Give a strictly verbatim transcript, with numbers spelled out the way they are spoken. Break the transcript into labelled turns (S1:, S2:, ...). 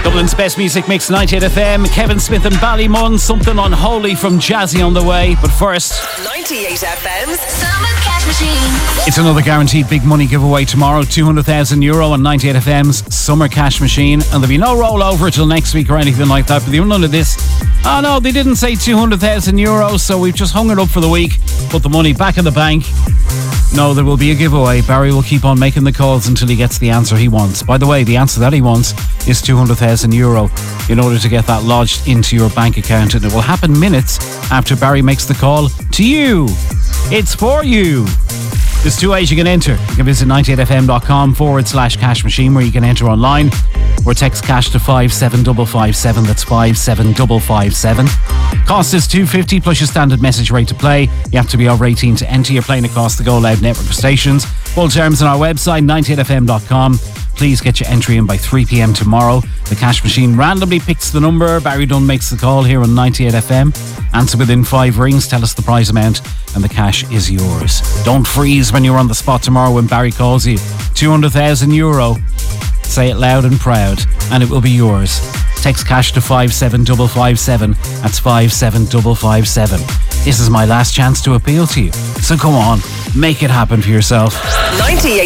S1: Dublin's best music mix, ninety-eight F M. Kevin Smith and Ballymun, something unholy from Jazzy on the way. But first,
S2: ninety-eight F M's Summer Cash Machine.
S1: It's another guaranteed big money giveaway tomorrow. two hundred thousand euro on ninety-eight F M's Summer Cash Machine. And there'll be no rollover till next week or anything like that. But none of this. Oh no, they didn't say two hundred thousand euros, so we've just hung it up for the week. Put the money back in the bank. No, there will be a giveaway. Barry will keep on making the calls until he gets the answer he wants. By the way, the answer that he wants is two hundred thousand euro in order to get that lodged into your bank account. And it will happen minutes after Barry makes the call to you. It's for you. There's two ways you can enter. You can visit ninety-eight fm.com forward slash cash machine where you can enter online, or text cash to five seven five five seven. That's five seven five five seven. Cost is two dollars fifty plus your standard message rate to play. You have to be over eighteen to enter. You're playing across the Go Loud network of stations. Full terms on our website, ninety-eight f m dot com. Please get your entry in by three p.m. tomorrow. The cash machine randomly picks the number. Barry Dunn makes the call here on ninety-eight F M. Answer within five rings, tell us the prize amount, and the cash is yours. Don't freeze when you're on the spot tomorrow when Barry calls you. two hundred thousand euro. Say it loud and proud, and it will be yours. Text cash to five seven five five seven. That's five seven five five seven. This is my last chance to appeal to you. So come on, make it happen for yourself.
S2: ninety-eight